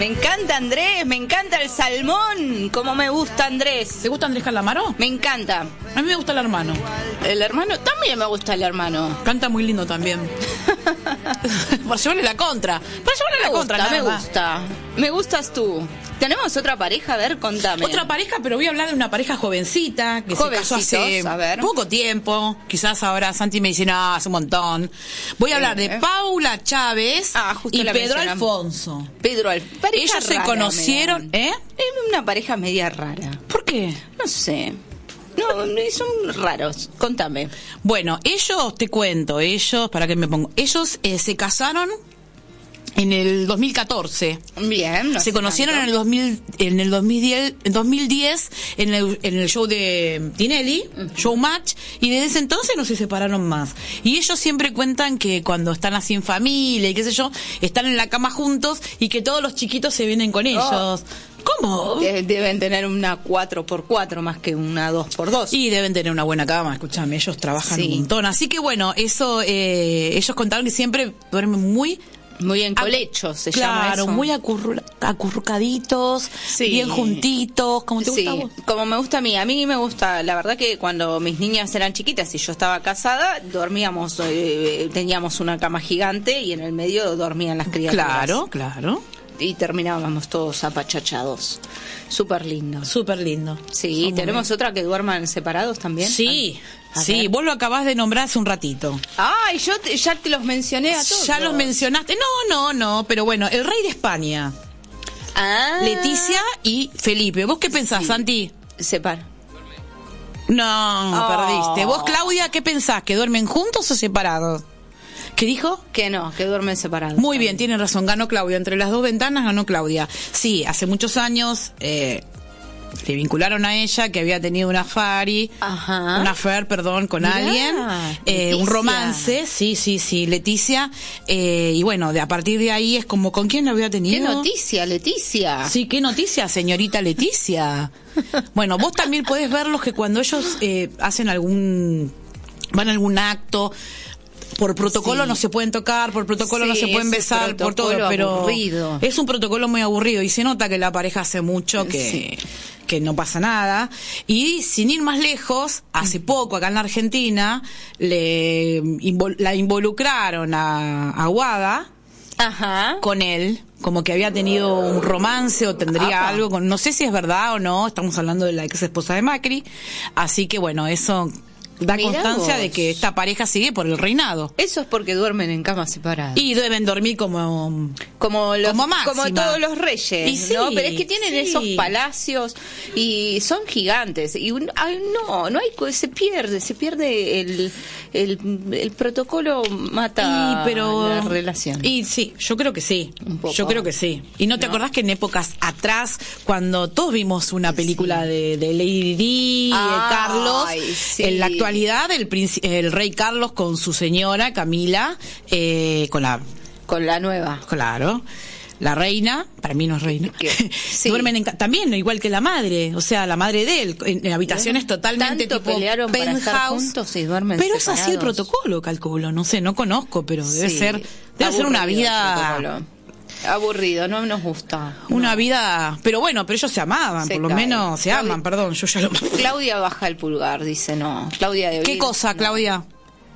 Me encanta Andrés, me encanta el salmón. Como me gusta Andrés. ¿Te gusta Andrés Calamaro? Me encanta. A mí me gusta el hermano. El hermano, también me gusta el hermano. Canta muy lindo también. Por llevarle la contra. Me gusta. Me gustas tú. ¿Tenemos otra pareja? A ver, contame. Otra pareja, pero voy a hablar de una pareja jovencita que se casó hace poco tiempo. Quizás ahora Santi me dice, no, hace un montón. Voy a hablar de Paula Chávez y Pedro Alfonso. Ellos se conocieron, Es una pareja media rara. ¿Por qué? No sé. No, son raros. Contame. Bueno, ellos, te cuento, para que me pongo. Ellos se casaron en el 2014. Bien. Se conocieron en el 2010 en el show de Tinelli, Showmatch, y desde ese entonces no se separaron más. Y ellos siempre cuentan que cuando están así en familia y qué sé yo, están en la cama juntos y que todos los chiquitos se vienen con ellos. ¿Cómo? Deben tener una 4x4 más que una 2x2. Y deben tener una buena cama, escúchame, ellos trabajan un montón. Así que bueno, eso, ellos contaron que siempre duermen muy en colecho, se llama eso. Claro, muy acurrucaditos, bien juntitos, como te gusta a vos. Como me gusta a mí. A mí me gusta, la verdad que cuando mis niñas eran chiquitas y yo estaba casada, dormíamos, teníamos una cama gigante y en el medio dormían las criaturas. Claro. Y terminábamos todos apachachados. Súper lindo. Sí, Somos ¿tenemos otra que duerman separados también? Sí, vos lo acabás de nombrar hace un ratito. Ay, yo ya te los mencioné a todos. Ya los mencionaste. No, pero bueno, el rey de España. Leticia y Felipe. ¿Vos qué pensás, Santi? No, perdiste. ¿Vos, Claudia, qué pensás? ¿Que duermen juntos o separados? ¿Qué dijo? Que no, que duermen separados. Muy bien, tiene razón, ganó Claudia. Entre las dos ventanas ganó Claudia. Sí, hace muchos años le vincularon a ella que había tenido una affair con alguien, un romance, sí, Leticia, y bueno, a partir de ahí es como, ¿con quién lo había tenido? ¿Qué noticia, Leticia? Sí, qué noticia, señorita Leticia. Bueno, vos también podés verlos que cuando ellos van a algún acto, por protocolo no se pueden tocar, por protocolo no se pueden besar, por todo, pero aburrido. Es un protocolo muy aburrido y se nota que la pareja hace mucho que no pasa nada. Y sin ir más lejos, hace poco acá en la Argentina la involucraron a Wada con él, como que había tenido un romance o tendría algo con, no sé si es verdad o no, estamos hablando de la ex esposa de Macri, así que bueno, eso da constancia de que esta pareja sigue por el reinado. Eso es porque duermen en camas separadas. Y deben dormir como todos los reyes, ¿no? Pero es que tienen esos palacios y son gigantes. Y no hay, se pierde el protocolo, mata la relación. Y sí, yo creo que sí. Un poco. Yo creo que sí. ¿Y no te acordás que en épocas atrás, cuando todos vimos una película de Lady Di, de Carlos, en la actualidad el rey Carlos con su señora Camila, con la nueva, claro, la reina, para mí no es reina, duermen también igual que la madre, o sea, la madre de él, en habitaciones totalmente tipo pelearon para estar juntos y duermen pero separados. Es así el protocolo, calculo, no sé, no conozco, pero debe ser una vida aburrido, no nos gusta. Una vida, pero ellos se amaban, por lo menos se aman, perdón, yo ya lo... Claudia baja el pulgar, dice no. Claudia de Vil. ¿Qué cosa, Claudia?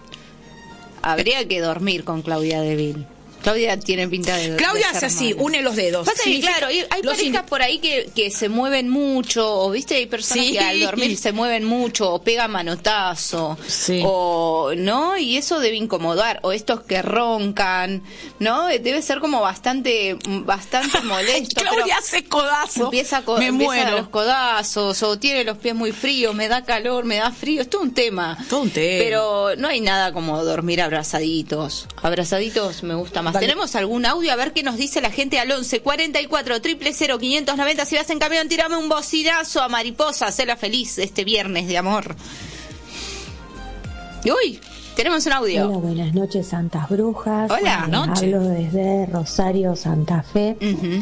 Habría que dormir con Claudia de Vil. Claudia tiene pinta de... Claudia hace así, une los dedos. Pasa que, claro, hay parejas por ahí que se mueven mucho, o viste, hay personas que al dormir se mueven mucho, o pegan manotazo, o no, y eso debe incomodar, o estos que roncan, ¿no? Debe ser como bastante molesto. Claudia hace codazo. Empieza a los codazos, o tiene los pies muy fríos, me da calor, me da frío, es todo un tema. Pero no hay nada como dormir abrazaditos. Abrazaditos me gusta más. ¿Tenemos algún audio? A ver qué nos dice la gente al 11 44 000 590. Si vas en camión, tirame un bocinazo a Mariposa. Hacela feliz este viernes de amor. Uy, tenemos un audio. Hola, buenas noches, Santas Brujas. Hola, hablo desde Rosario, Santa Fe.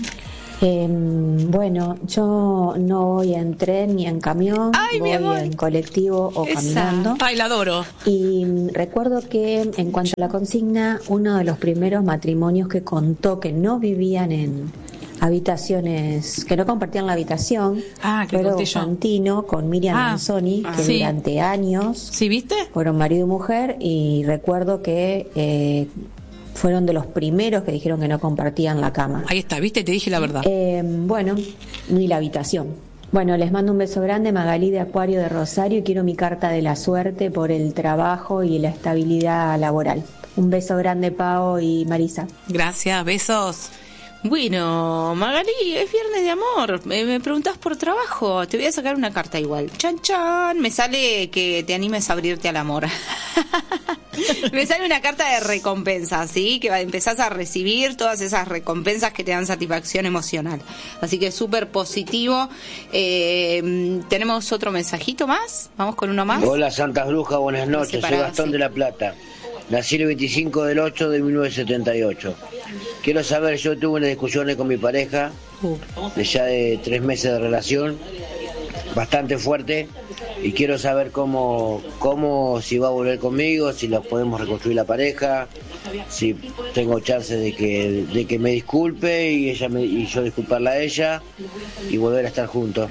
Bueno, yo no voy en tren ni en camión, voy en colectivo o caminando. Ay, la adoro. Y recuerdo que en cuanto a la consigna, uno de los primeros matrimonios que contó que no vivían habitaciones, que no compartían la habitación. Pero Fantino con Miriam Manzoni, que durante años ¿sí, viste? Fueron marido y mujer, y recuerdo que fueron de los primeros que dijeron que no compartían la cama. Ahí está, viste, te dije la verdad. Bueno, ni la habitación. Bueno, les mando un beso grande, Magalí de Acuario de Rosario, y quiero mi carta de la suerte por el trabajo y la estabilidad laboral. Un beso grande, Pao y Marisa. Gracias, besos. Bueno, Magalí, es viernes de amor. Me preguntás por trabajo. Te voy a sacar una carta igual. Chan, chan. Me sale que te animes a abrirte al amor. Me sale una carta de recompensa, ¿sí? Que empezás a recibir todas esas recompensas que te dan satisfacción emocional. Así que súper positivo. ¿Tenemos otro mensajito más? ¿Vamos con uno más? Hola, Santas Brujas, buenas noches. Soy Gastón de La Plata. Nací el 25 del 8 de 1978. Quiero saber, yo tuve unas discusiones con mi pareja, ya de 3 meses de relación, bastante fuerte, y quiero saber cómo si va a volver conmigo, si la podemos reconstruir la pareja, si tengo chances de que me disculpe y yo disculparla a ella y volver a estar juntos.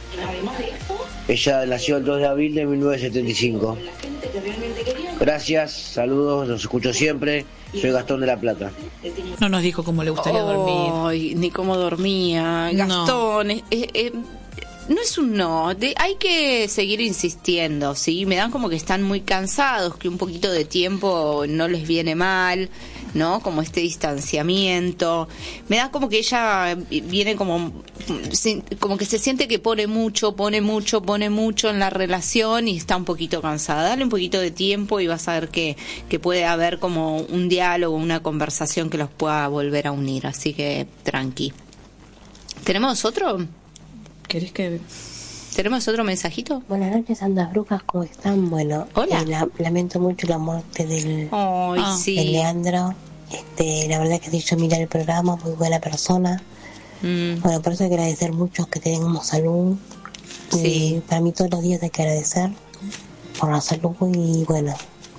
Ella nació el 2 de abril de 1975. Gracias, saludos, los escucho siempre. Soy Gastón de La Plata. No nos dijo cómo le gustaría dormir. Ay, ni cómo dormía. Gastón, no es un no. Hay que seguir insistiendo, ¿sí? Me dan como que están muy cansados, que un poquito de tiempo no les viene mal, ¿no? Como este distanciamiento. Me da como que ella viene como que se siente que pone mucho en la relación y está un poquito cansada. Dale un poquito de tiempo y vas a ver que puede haber como un diálogo, una conversación que los pueda volver a unir. Así que tranqui. ¿Tenemos otro? ¿Querés que...? ¿Tenemos otro mensajito? Buenas noches, Santas Brujas, ¿cómo están? Bueno, lamento mucho la muerte del Leandro. La verdad que yo miré el programa, muy buena persona. Bueno, por eso hay que agradecer mucho que tengamos salud. Sí. Y para mí todos los días hay que agradecer por la salud y bueno.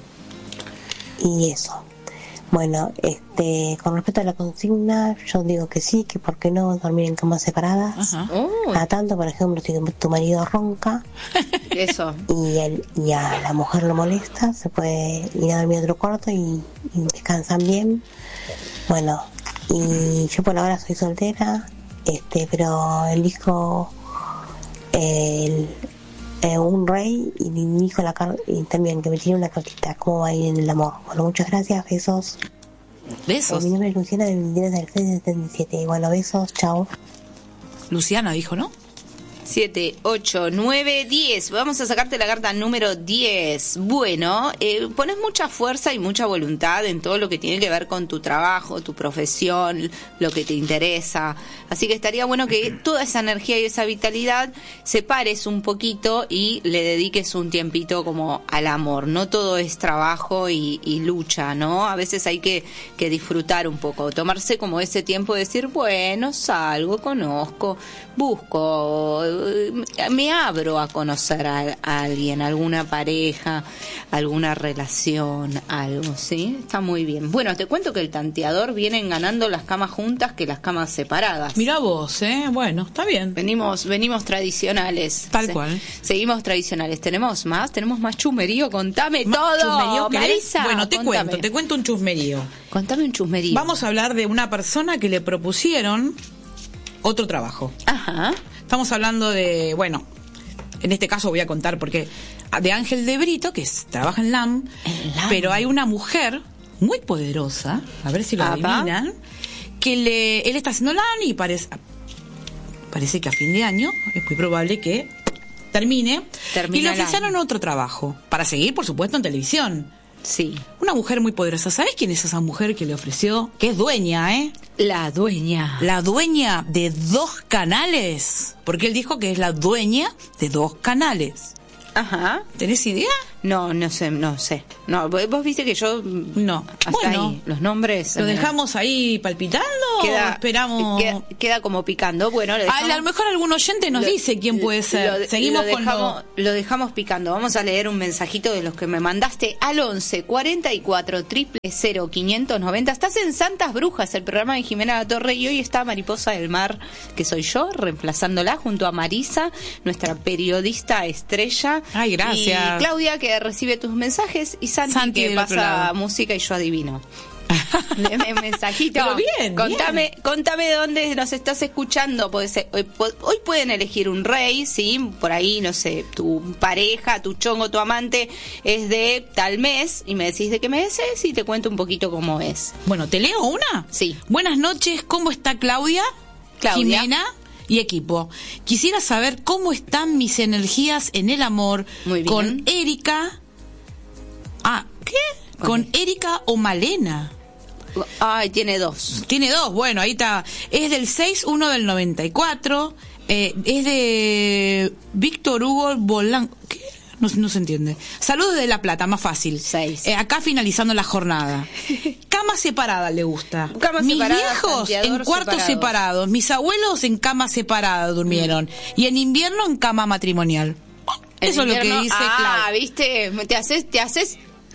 Y eso. Bueno, con respecto a la consigna, yo digo que sí, que por qué no dormir en camas separadas. Cada tanto, por ejemplo, si tu marido ronca eso y a la mujer lo molesta, se puede ir a dormir a otro cuarto y descansan bien. Bueno, y yo por ahora soy soltera, pero elijo un rey y mi hijo y también que me tiene una cartita. ¿Cómo va a ir en el amor? Bueno, muchas gracias, besos. Besos. Mi nombre es Luciana del 23 del 77. Bueno, besos, chao. Luciana dijo, ¿no? 7, 8, 9, 10. Vamos a sacarte la carta número 10. Bueno, pones mucha fuerza y mucha voluntad en todo lo que tiene que ver con tu trabajo, tu profesión, lo que te interesa. Así que estaría bueno que toda esa energía y esa vitalidad separes un poquito y le dediques un tiempito como al amor. No todo es trabajo y lucha, ¿no? A veces hay que disfrutar un poco, tomarse como ese tiempo de decir, bueno, salgo, conozco, busco, me abro a conocer a alguien, alguna pareja, alguna relación, algo, ¿sí? Está muy bien. Bueno, te cuento que el tanteador vienen ganando las camas juntas que las camas separadas. Mirá vos, bueno, está bien. Venimos tradicionales. Tal cual. Seguimos tradicionales. ¿Tenemos más chusmerío? Contame todo, Marisa. Bueno, te cuento un chusmerío. Contame un chusmerío. Vamos a hablar de una persona que le propusieron otro trabajo. Ajá. Estamos hablando de, bueno, en este caso voy a contar porque de Ángel de Brito, que trabaja en LAM, pero hay una mujer muy poderosa, a ver si lo adivinan, que él está haciendo LAM y parece que a fin de año es muy probable que termine y le ofrecieron otro trabajo, para seguir, por supuesto, en televisión. Sí. Una mujer muy poderosa. ¿Sabes quién es esa mujer que le ofreció? Que es dueña, La dueña. La dueña de 2 canales. Porque él dijo que es la dueña de 2 canales. Ajá. ¿Tenés idea? No sé. No, vos viste que yo... No. Hasta ahí, los nombres... ¿Lo dejamos ahí palpitando o esperamos...? Queda como picando. Bueno, a lo mejor algún oyente nos dice quién puede ser. Seguimos lo dejamos picando. Vamos a leer un mensajito de los que me mandaste al 11 44 000 590. Estás en Santas Brujas, el programa de Jimena La Torre, y hoy está Mariposa del Mar, que soy yo, reemplazándola junto a Marisa, nuestra periodista estrella. Ay, gracias. Y Claudia, que recibe tus mensajes, y Santi que pasa música y yo adivino. Mensajito. Pero bien, contame de dónde nos estás escuchando. Hoy pueden elegir un rey, ¿sí? Por ahí, no sé, tu pareja, tu chongo, tu amante es de tal mes, y me decís de qué mes es y te cuento un poquito cómo es. Bueno, ¿te leo una? Sí. Buenas noches, ¿cómo está Claudia? Jimena y equipo. Quisiera saber cómo están mis energías en el amor. Muy bien. Con Erika. ¿Qué? Con Erika o Malena. Ay, tiene dos, bueno, ahí está. Es del 6-1 del 94. Es de Víctor Hugo Bolán. ¿Qué? No se entiende. Saludos de La Plata, más fácil. 6. Acá finalizando la jornada. Cama separada le gusta. Mis viejos en cuartos separados. Mis abuelos en cama separada durmieron. Y en invierno en cama matrimonial. Eso es lo que dice Clau. ¿Viste? Te haces...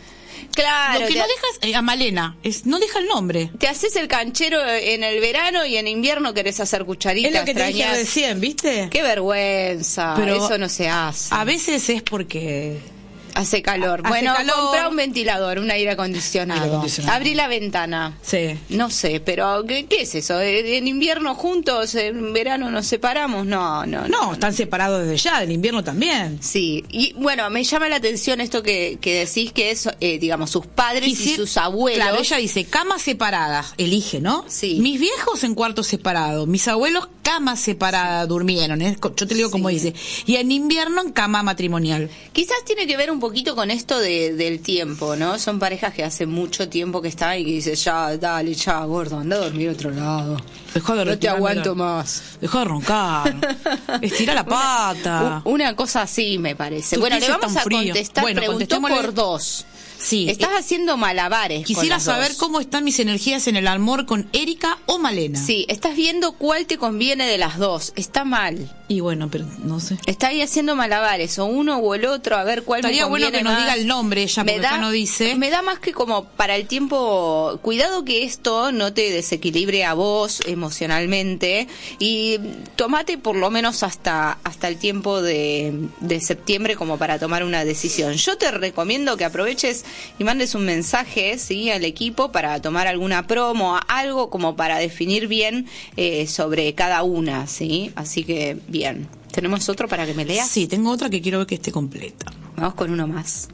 Claro. Lo que no dejas, a Malena, no deja el nombre. Te haces el canchero en el verano y en invierno querés hacer cucharitas. Es lo que te dije recién, ¿viste? Qué vergüenza. Pero eso no se hace. A veces es porque... Hace calor. Comprá un ventilador, un aire acondicionado. Abrí la ventana. Sí. No sé, pero ¿qué es eso? ¿En invierno juntos? ¿En verano nos separamos? No. No, están separados desde ya, en invierno también. Sí. Y bueno, me llama la atención esto que decís, que es, digamos, sus padres y sus abuelos. Claro, ella dice, camas separadas, elige, ¿no? Sí. Mis viejos en cuartos separados, mis abuelos cama separada durmieron, yo te digo como dice. Y en invierno en cama matrimonial. Quizás tiene que ver un poquito con esto del tiempo, ¿no? Son parejas que hace mucho tiempo que están y que dicen, ya, dale, ya, gordo, anda a dormir a otro lado. No te aguanto más. Dejá de roncar. Estira la pata. Una cosa así, me parece. Bueno, le vamos a contestar, preguntó por dos. Sí. Estás haciendo malabares. Quisiera saber cómo están mis energías en el amor con Erika o Malena. Sí, estás viendo cuál te conviene de las dos. Está mal. Y bueno, pero no sé. Está ahí haciendo malabares, o uno o el otro, a ver cuál me conviene más. Estaría bueno que nos diga el nombre ella, porque ya no dice. Me da más que como para el tiempo. Cuidado que esto no te desequilibre a vos emocionalmente, y tomate por lo menos hasta el tiempo de septiembre como para tomar una decisión. Yo te recomiendo que aproveches y mandes un mensaje, ¿sí?, al equipo para tomar alguna promo, algo como para definir bien sobre cada una, ¿sí? Así que, bien. ¿Tenemos otro para que me leas? Sí, tengo otra que quiero ver que esté completa. Vamos con uno más.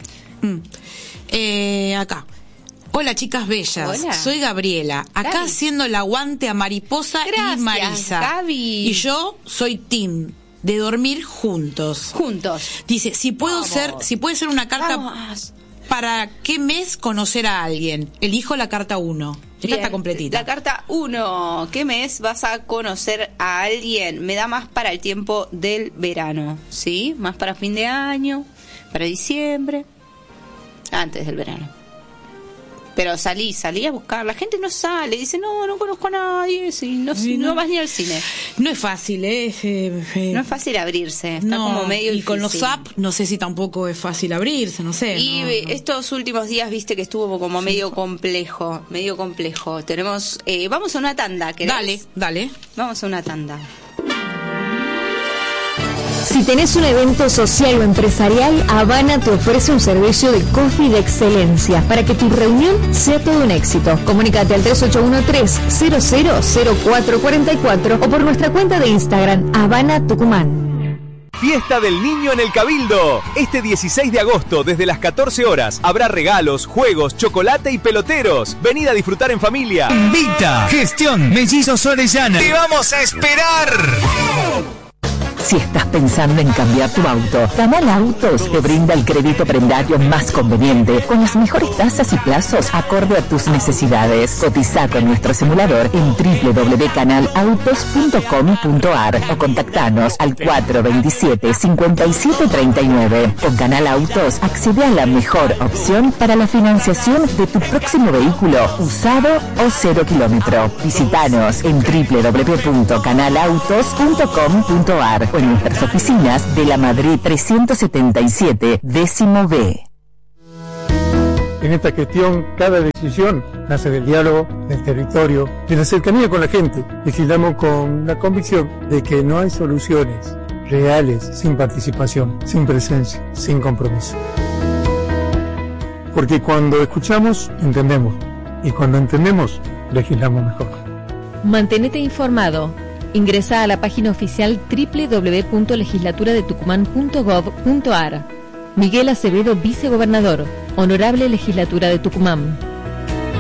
Acá. Hola, chicas bellas. Hola. Soy Gabriela. Acá Gaby. Haciendo el aguante a Mariposa. Gracias, y Marisa. Gaby. Y yo soy Tim. De dormir juntos. Dice, si puede ser una carta. Vamos. ¿Para qué mes conocer a alguien? Elijo la carta 1. Esta está completita. La carta 1. ¿Qué mes vas a conocer a alguien? Me da más para el tiempo del verano, ¿sí? Más para fin de año, para diciembre, antes del verano. Pero salí a buscar. La gente no sale, dice, no conozco a nadie, no vas ni al cine. No es fácil, no es fácil abrirse, está como medio difícil. Con los apps no sé si tampoco es fácil abrirse, no sé. Y estos últimos días viste que estuvo como medio complejo. Tenemos, vamos a una tanda, ¿querés? Dale. Vamos a una tanda. Si tenés un evento social o empresarial, Habana te ofrece un servicio de coffee de excelencia para que tu reunión sea todo un éxito. Comunícate al 3813-000444 o por nuestra cuenta de Instagram, Habana Tucumán. Fiesta del Niño en el Cabildo. Este 16 de agosto, desde las 14 horas, habrá regalos, juegos, chocolate y peloteros. Venid a disfrutar en familia. Invita Gestión Mellizos Orellana. ¡Te vamos a esperar! Si estás pensando en cambiar tu auto, Canal Autos te brinda el crédito prendario más conveniente, con las mejores tasas y plazos acorde a tus necesidades. Cotiza con nuestro simulador en www.canalautos.com.ar o contactanos al 427-5739. Con Canal Autos accede a la mejor opción para la financiación de tu próximo vehículo, usado o 0 kilómetro. Visítanos en www.canalautos.com.ar o en nuestras oficinas de la Madrid 377, décimo B. En esta gestión, cada decisión nace del diálogo, del territorio, de la cercanía con la gente. Legislamos con la convicción de que no hay soluciones reales sin participación, sin presencia, sin compromiso. Porque cuando escuchamos, entendemos. Y cuando entendemos, legislamos mejor. Mantenete informado. Ingresa a la página oficial www.legislaturadetucumán.gov.ar. Miguel Acevedo, vicegobernador. Honorable Legislatura de Tucumán.